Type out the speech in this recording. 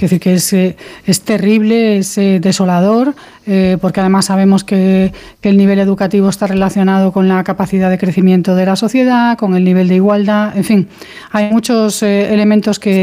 decir que es terrible, es desolador, porque además sabemos que el nivel educativo está relacionado con la capacidad de crecimiento de la sociedad, con el nivel de igualdad, en fin, hay muchos elementos que